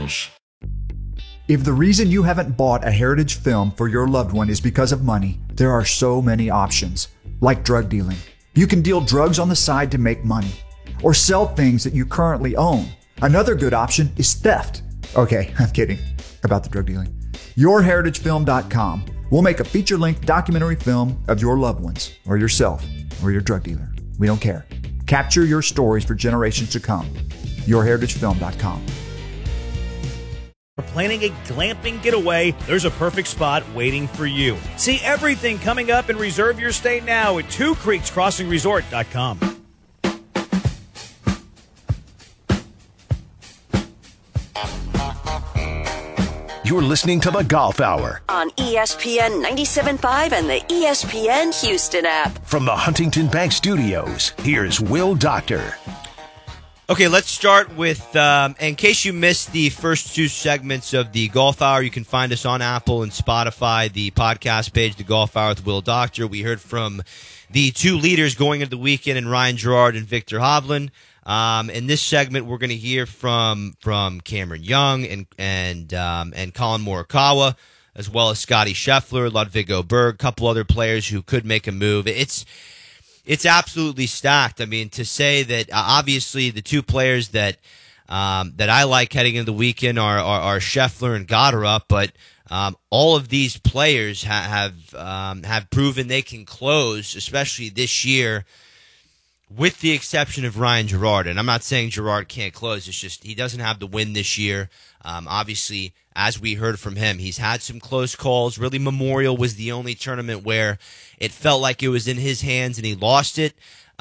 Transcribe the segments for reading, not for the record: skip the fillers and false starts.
News. If the reason you haven't bought a heritage film for your loved one is because of money, there are so many options, like drug dealing. You can deal drugs on the side to make money, or sell things that you currently own. Another good option is theft. Okay, I'm kidding about the drug dealing. YourHeritageFilm.com will make a feature-length documentary film of your loved ones, or yourself, or your drug dealer. We don't care. Capture your stories for generations to come. YourHeritageFilm.com. For planning a glamping getaway, there's a perfect spot waiting for you. See everything coming up and reserve your stay now at twocreekscrossingresort.com. You're listening to The Golf Hour on ESPN 97.5 and the ESPN Houston app. From the Huntington Bank Studios, here's Will Doctor. Okay, let's start with, in case you missed the first two segments of the Golf Hour, you can find us on Apple and Spotify, the podcast page, The Golf Hour with Will Doctor. We heard from the two leaders going into the weekend, and Ryan Gerard and Viktor Hovland. In this segment, we're going to hear from Cameron Young and Colin Morikawa, as well as Scotty Scheffler, Ludvig Berg, a couple other players who could make a move. It's absolutely stacked. I mean, to say that obviously the two players that I like heading into the weekend are Scheffler and Goddard, but all of these players have proven they can close, especially this year, with the exception of Ryan Gerard. And I'm not saying Gerard can't close. It's just he doesn't have the win this year. Obviously, as we heard from him, he's had some close calls. Really, Memorial was the only tournament where it felt like it was in his hands and he lost it.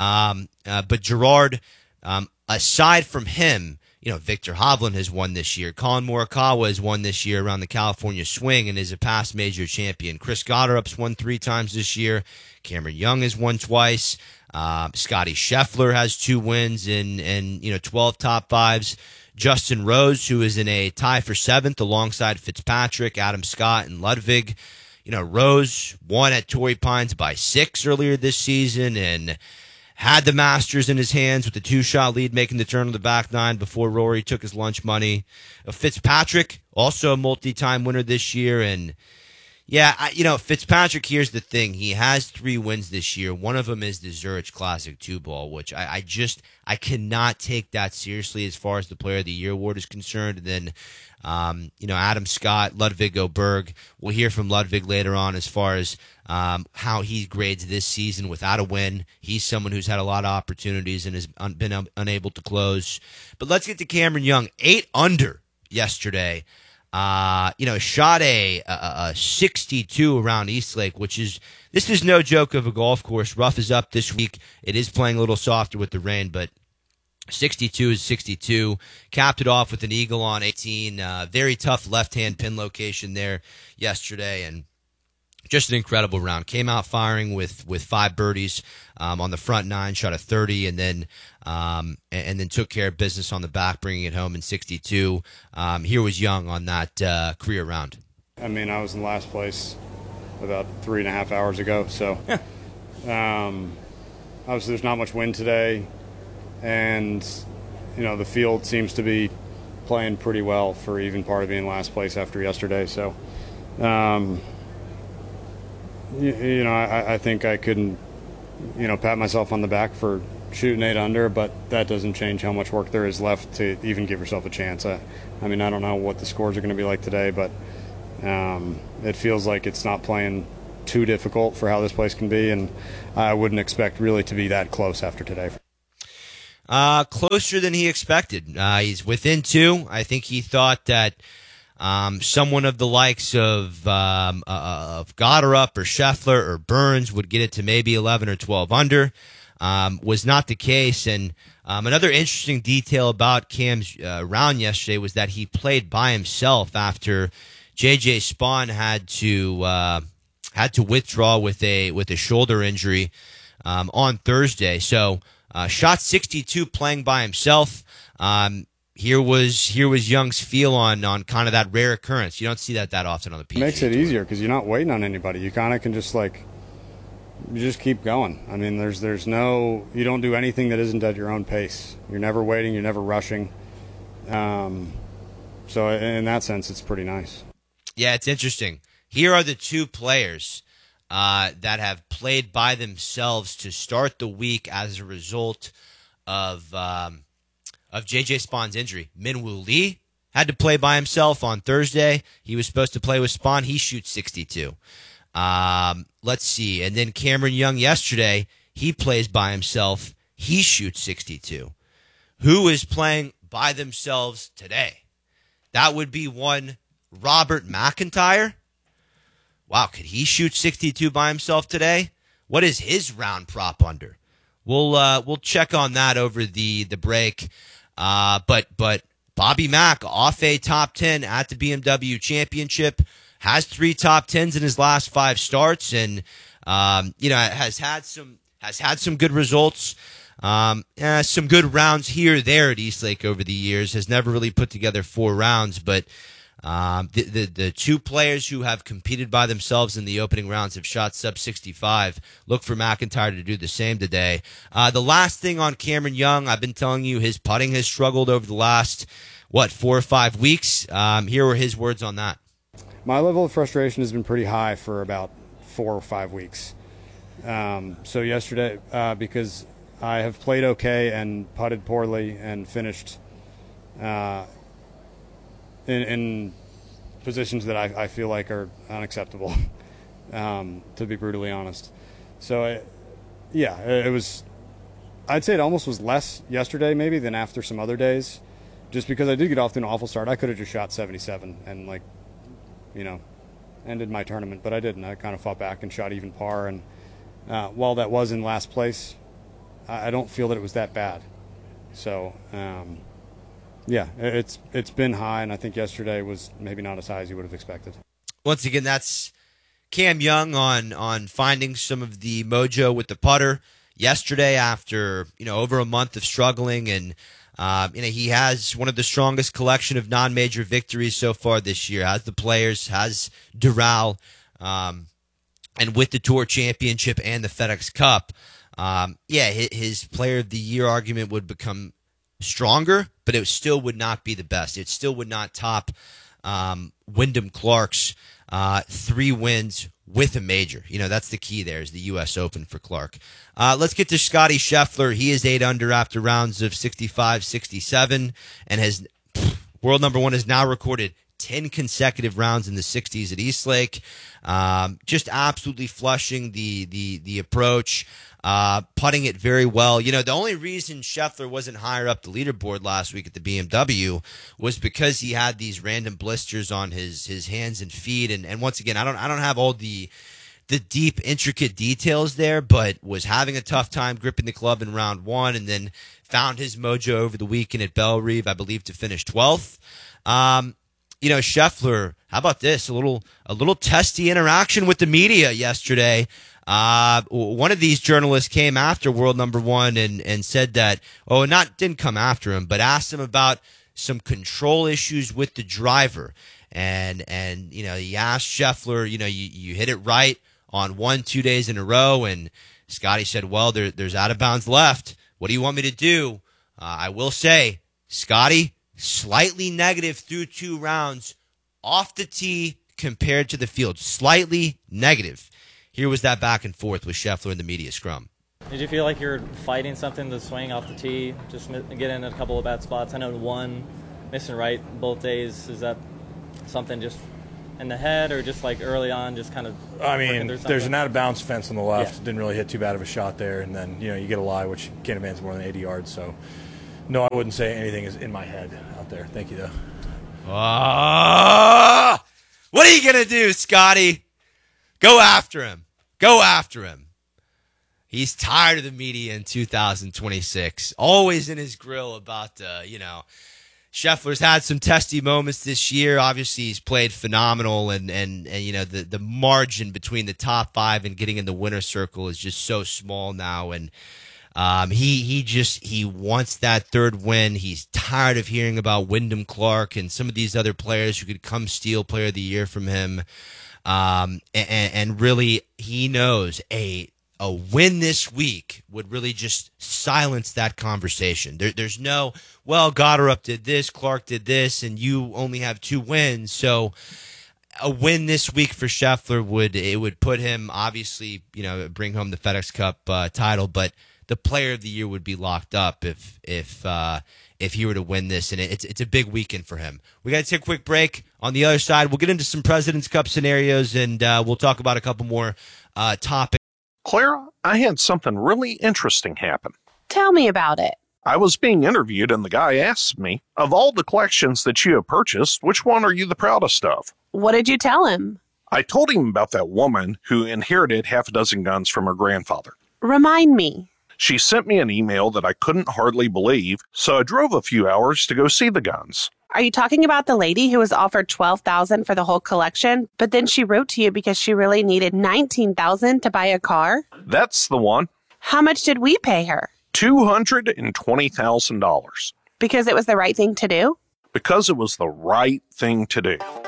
But Gerard, aside from him, Viktor Hovland has won this year. Colin Morikawa has won this year around the California Swing and is a past major champion. Chris Gotterup's won 3 times this year. Cameron Young has won twice. Scotty Scheffler has 2 wins and 12 top fives. Justin Rose, who is in a tie for 7th alongside Fitzpatrick, Adam Scott, and Ludvig. Rose won at Torrey Pines by 6 earlier this season and had the Masters in his hands with the 2-shot lead, making the turn on the back 9 before Rory took his lunch money. Fitzpatrick, also a multi-time winner this year, and Fitzpatrick, here's the thing. He has 3 wins this year. One of them is the Zurich Classic 2-ball, which I cannot take that seriously as far as the Player of the Year award is concerned. And then, Adam Scott, Ludvig Berg. We'll hear from Ludvig later on as far as how he grades this season without a win. He's someone who's had a lot of opportunities and has been unable to close. But let's get to Cameron Young. 8 under yesterday. Shot a 62 around Eastlake, this is no joke of a golf course. Rough is up this week. It is playing a little softer with the rain, but 62 is 62. Capped it off with an eagle on 18. Very tough left-hand pin location there yesterday, and just an incredible round. Came out firing with 5 birdies on the front 9, shot a 30, and then took care of business on the back, bringing it home in 62. Here was Young on that career round. I mean, I was in last place about 3.5 hours ago, so obviously there's not much wind today, and the field seems to be playing pretty well for even part of being last place after yesterday. So, I think I couldn't, pat myself on the back for shooting 8 under, but that doesn't change how much work there is left to even give yourself a chance. I don't know what the scores are going to be like today, but it feels like it's not playing too difficult for how this place can be, and I wouldn't expect really to be that close after today. Closer than he expected. He's within 2. I think he thought that someone of the likes of Goddard or Scheffler or Burns would get it to maybe 11 or 12 under. Was not the case. And another interesting detail about Cam's round yesterday was that he played by himself after J.J. Spaun had to withdraw with a shoulder injury on Thursday. So shot 62 playing by himself. Here was Young's feel on kind of that rare occurrence. You don't see that often on the PGA. It makes it easier because you're not waiting on anybody. You kind of can just you just keep going. I mean, there's no, you don't do anything that isn't at your own pace. You're never waiting. You're never rushing. So in that sense, it's pretty nice. Yeah, it's interesting. Here are the two players that have played by themselves to start the week as a result of J.J. Spahn's injury. Minwoo Lee had to play by himself on Thursday. He was supposed to play with Spahn. He shoots 62. Let's see. And then Cameron Young yesterday, he plays by himself. He shoots 62. Who is playing by themselves today? That would be one Robert McIntyre. Wow, could he shoot 62 by himself today? What is his round prop under? We'll check on that over the break. But Bobby Mack off a top 10 at the BMW Championship, has 3 top 10s in his last 5 starts, and has had some good results. Some good rounds here or there at Eastlake over the years. Has never really put together 4 rounds, but the two players who have competed by themselves in the opening rounds have shot sub 65. Look for McIntyre to do the same today. The last thing on Cameron Young, I've been telling you his putting has struggled over the last, 4 or 5 weeks. Here were his words on that. My level of frustration has been pretty high for about 4 or 5 weeks. So yesterday, because I have played okay and putted poorly and finished in positions that I feel like are unacceptable, to be brutally honest. So, it was – I'd say it almost was less yesterday maybe than after some other days, just because I did get off to an awful start. I could have just shot 77 and, ended my tournament, but I didn't. I kind of fought back and shot even par, and while that was in last place, I don't feel that it was that bad. So, it's been high, and I think yesterday was maybe not as high as you would have expected. Once again, that's Cam Young on finding some of the mojo with the putter yesterday after over a month of struggling, and he has one of the strongest collection of non-major victories so far this year. Has the Players, has Doral, and with the Tour Championship and the FedEx Cup. His Player of the Year argument would become stronger, but it still would not be the best. It still would not top Wyndham Clark's 3 wins with a major. That's the key there, is the U.S. Open for Clark. Let's get to Scotty Scheffler. He is 8 under after rounds of 65, 67, and has world number 1 has now recorded 10 consecutive rounds in the 60s at Eastlake. Just absolutely flushing the approach. Putting it very well. The only reason Scheffler wasn't higher up the leaderboard last week at the BMW was because he had these random blisters on his hands and feet. And once again, I don't have all the deep, intricate details there, but was having a tough time gripping the club in round 1, and then found his mojo over the weekend at Bellerive, I believe, to finish 12th. Scheffler, how about this? A little testy interaction with the media yesterday. One of these journalists came after world number 1 and said that, didn't come after him, but asked him about some control issues with the driver. And he asked Scheffler, you hit it right on 1-2 days in a row. And Scotty said, well, there's out of bounds left. What do you want me to do? I will say, Scotty, slightly negative through 2 rounds off the tee compared to the field. Slightly negative. Here was that back and forth with Scheffler in the media scrum. Did you feel like you're fighting something to swing off the tee, just get in a couple of bad spots? I know 1 missing right both days. Is that something just in the head, or just like early on, just kind of? I mean, there's an out-of-bounds fence on the left. Yeah. Didn't really hit too bad of a shot there, and then you get a lie, which can't advance more than 80 yards. So, no, I wouldn't say anything is in my head out there. Thank you, though. What are you gonna do, Scotty? Go after him. Go after him. He's tired of the media in 2026. Always in his grill about, Scheffler's had some testy moments this year. Obviously, he's played phenomenal, and the margin between the top 5 and getting in the winner's circle is just so small now. And he wants that 3rd win. He's tired of hearing about Wyndham Clark and some of these other players who could come steal Player of the Year from him. And really, he knows a a win this week would really just silence that conversation. There's no, well, Goddard did this, Clark did this, and you only have 2 wins. So a win this week for Scheffler would put him, obviously, bring home the FedEx Cup title, but the Player of the Year would be locked up if he were to win this, and it's a big weekend for him. We got to take a quick break. On the other side, we'll get into some President's Cup scenarios, and we'll talk about a couple more topics. Clara, I had something really interesting happen. Tell me about it. I was being interviewed, and the guy asked me, of all the collections that you have purchased, which one are you the proudest of? What did you tell him? I told him about that woman who inherited 6 guns from her grandfather. Remind me. She sent me an email that I couldn't hardly believe, so I drove a few hours to go see the guns. Are you talking about the lady who was offered $12,000 for the whole collection, but then she wrote to you because she really needed $19,000 to buy a car? That's the one. How much did we pay her? $220,000. Because it was the right thing to do? Because it was the right thing to do.